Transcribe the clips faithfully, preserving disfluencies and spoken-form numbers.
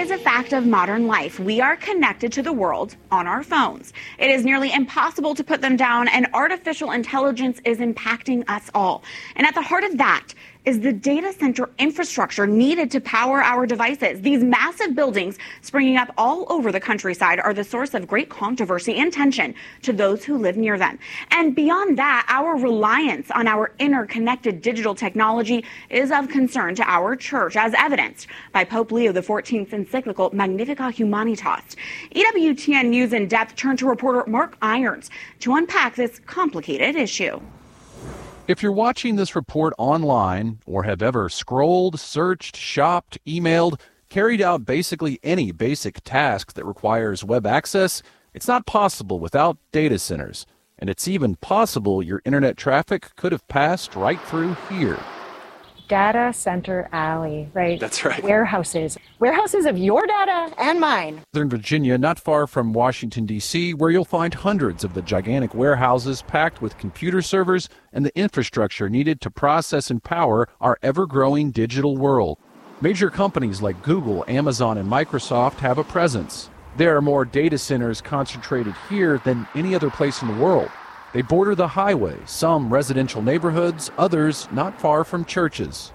is a fact of modern life. We are connected to the world on our phones. It is nearly impossible to put them down, and artificial intelligence is impacting us all. And at the heart of that is the data center infrastructure needed to power our devices. These massive buildings springing up all over the countryside are the source of great controversy and tension to those who live near them. And beyond that, our reliance on our interconnected digital technology is of concern to our church, as evidenced by Pope Leo the fourteenth's encyclical Magnificat Humanitas. E W T N News In Depth turned to reporter Mark Irons to unpack this complicated issue. If you're watching this report online or have ever scrolled, searched, shopped, emailed, carried out basically any basic task that requires web access, it's not possible without data centers. And it's even possible your internet traffic could have passed right through here. Data Center Alley, right? That's right. Warehouses. Warehouses of your data and mine. Northern Virginia, not far from Washington, D C, where you'll find hundreds of the gigantic warehouses packed with computer servers and the infrastructure needed to process and power our ever-growing digital world. Major companies like Google, Amazon, and Microsoft have a presence. There are more data centers concentrated here than any other place in the world. They border the highway, some residential neighborhoods, others not far from churches.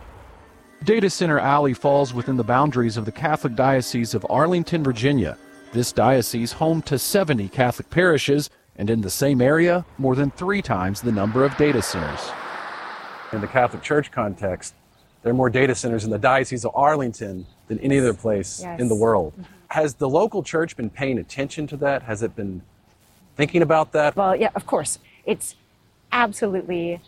Data Center Alley falls within the boundaries of the Catholic Diocese of Arlington, Virginia. This diocese home to seventy Catholic parishes, and in the same area, more than three times the number of data centers. In the Catholic Church context, there are more data centers in the Diocese of Arlington than any other place Yes. in the world. Has the local church been paying attention to that? Has it been thinking about that? Well, yeah, of course. It's absolutely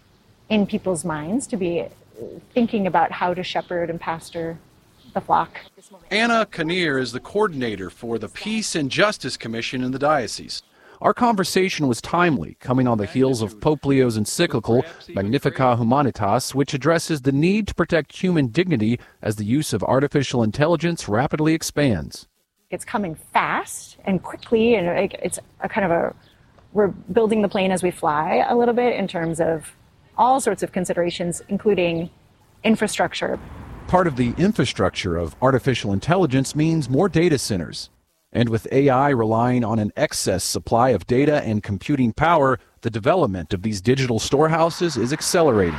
in people's minds to be thinking about how to shepherd and pastor the flock. Anna Kinnear is the coordinator for the Peace and Justice Commission in the diocese. Our conversation was timely, coming on the heels of Pope Leo's encyclical Magnificat Humanitas, which addresses the need to protect human dignity as the use of artificial intelligence rapidly expands. It's coming fast and quickly, and it's a kind of a, we're building the plane as we fly a little bit in terms of all sorts of considerations, including infrastructure. Part of the infrastructure of artificial intelligence means more data centers. And with A I relying on an excess supply of data and computing power, the development of these digital storehouses is accelerating.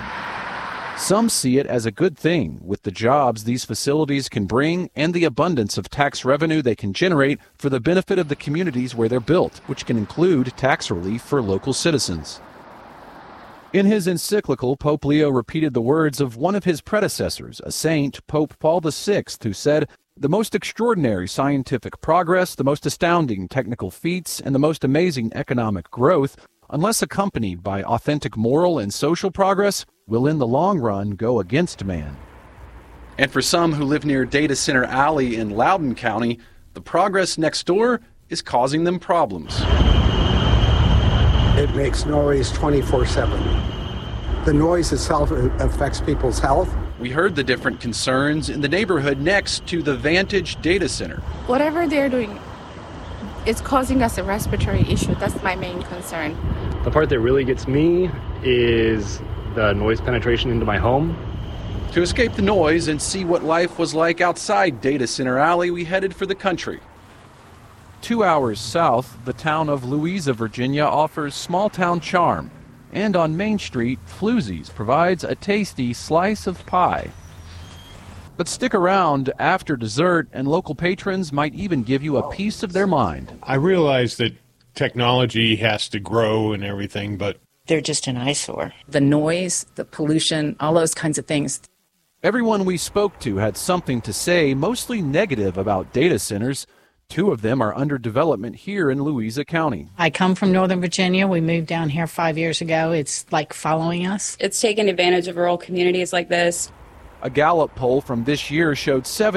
Some see it as a good thing, with the jobs these facilities can bring and the abundance of tax revenue they can generate for the benefit of the communities where they're built, which can include tax relief for local citizens. In his encyclical, Pope Leo repeated the words of one of his predecessors, a saint, Pope Paul the Sixth, who said, "The most extraordinary scientific progress, the most astounding technical feats, and the most amazing economic growth, unless accompanied by authentic moral and social progress, will in the long run go against man." And for some who live near Data Center Alley in Loudoun County, the progress next door is causing them problems. It makes noise twenty-four seven. The noise itself affects people's health. We heard the different concerns in the neighborhood next to the Vantage Data Center. Whatever they're doing, it's causing us a respiratory issue. That's my main concern. The part that really gets me is the noise penetration into my home. To escape the noise and see what life was like outside Data Center Alley, we headed for the country. Two hours south, the town of Louisa, Virginia offers small-town charm. And on Main Street, Floozy's provides a tasty slice of pie. But stick around after dessert, and local patrons might even give you a piece of their mind. I realize that technology has to grow and everything, but they're just an eyesore. The noise, the pollution, all those kinds of things. Everyone we spoke to had something to say, mostly negative about data centers. Two of them are under development here in Louisa County. I come from Northern Virginia. We moved down here five years ago. It's like following us. It's taken advantage of rural communities like this. A Gallup poll from this year showed seven